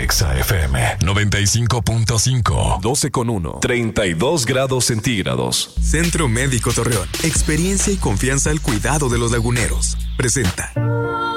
Exa FM 95.5. 12:1. 32 grados centígrados. Centro Médico Torreón. Experiencia y confianza al cuidado de los laguneros. Presenta.